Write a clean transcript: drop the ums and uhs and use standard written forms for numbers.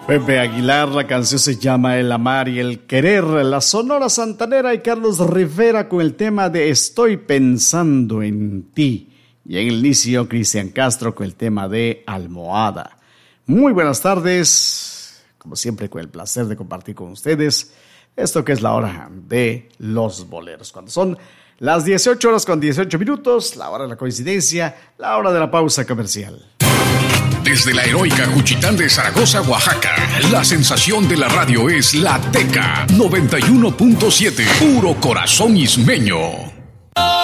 Pepe Aguilar, la canción se llama El amar y el querer. La Sonora Santanera y Carlos Rivera con el tema de Estoy pensando en ti. Y en el inicio, Cristian Castro con el tema de Almohada. Muy buenas tardes, como siempre con el placer de compartir con ustedes esto que es la hora de los boleros. Cuando son las 18 horas con 18 minutos, la hora de la coincidencia, la hora de la pausa comercial. Desde la heroica Juchitán de Zaragoza, Oaxaca, la sensación de la radio es La Teca 91.7, puro corazón ismeño.